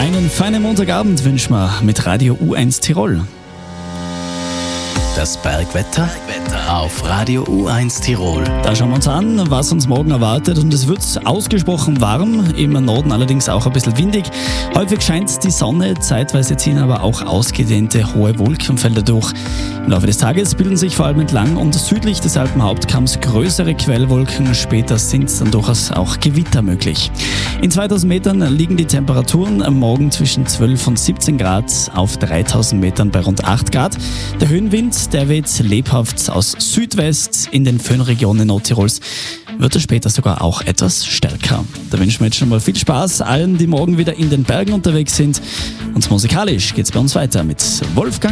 Einen feinen Montagabend wünschen wir mit Radio U1 Tirol. Das Bergwetter auf Radio U1 Tirol. Da schauen wir uns an, was uns morgen erwartet. Und es wird ausgesprochen warm, im Norden allerdings auch ein bisschen windig. Häufig scheint die Sonne, zeitweise ziehen aber auch ausgedehnte hohe Wolkenfelder durch. Im Laufe des Tages bilden sich vor allem entlang und südlich des Alpenhauptkamms größere Quellwolken. Später sind dann durchaus auch Gewitter möglich. In 2000 Metern liegen die Temperaturen morgen zwischen 12 und 17 Grad, auf 3000 Metern bei rund 8 Grad. Der Höhenwind, der weht lebhaft aus Südwest. In den Föhnregionen Nordtirols wird er später sogar auch etwas stärker. Da wünschen wir jetzt schon mal viel Spaß allen, die morgen wieder in den Bergen unterwegs sind. Und musikalisch geht's bei uns weiter mit Wolfgang